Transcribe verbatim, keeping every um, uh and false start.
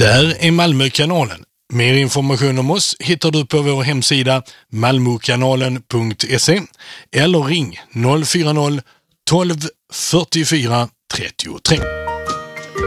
där är Malmökanalen. Mer information om oss hittar du på vår hemsida malmokanalen punkt se eller ring noll fyra noll tolv fyrtiofyra trettiotre.